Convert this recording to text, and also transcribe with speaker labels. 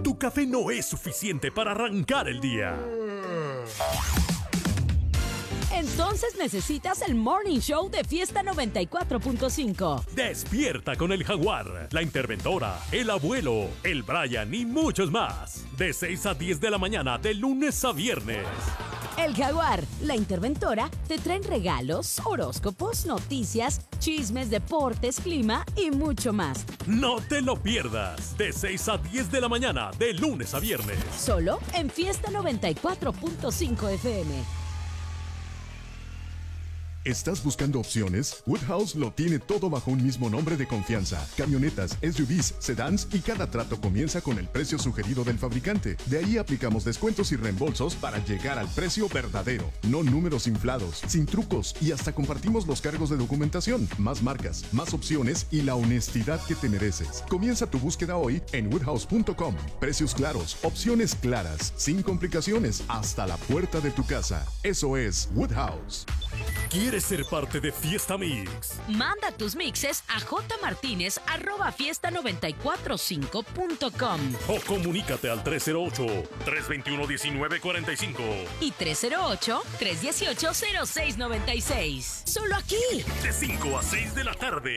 Speaker 1: tu café no es suficiente para arrancar el día.
Speaker 2: Entonces necesitas el Morning Show de Fiesta 94.5.
Speaker 1: Despierta con el Jaguar, la interventora, el abuelo, el Brian y muchos más. De 6 a 10 de la mañana, de lunes a viernes.
Speaker 2: El Jaguar, la interventora, te traen regalos, horóscopos, noticias, chismes, deportes, clima y mucho más.
Speaker 1: No te lo pierdas. De 6 a 10 de la mañana, de lunes a viernes.
Speaker 2: Solo en Fiesta 94.5 FM.
Speaker 3: ¿Estás buscando opciones? Woodhouse lo tiene todo bajo un mismo nombre de confianza. Camionetas, SUVs, sedans y cada trato comienza con el precio sugerido del fabricante. De ahí aplicamos descuentos y reembolsos para llegar al precio verdadero. No números inflados, sin trucos y hasta compartimos los cargos de documentación. Más marcas, más opciones y la honestidad que te mereces. Comienza tu búsqueda hoy en woodhouse.com. Precios claros, opciones claras, sin complicaciones, hasta la puerta de tu casa. Eso es Woodhouse.
Speaker 1: ¿Quieres ser parte de Fiesta Mix?
Speaker 2: Manda tus mixes a jmartinez@fiesta945.com
Speaker 1: O comunícate al 308-321-1945
Speaker 2: y 308-318-0696. Solo aquí.
Speaker 1: De 5 a 6 de la tarde.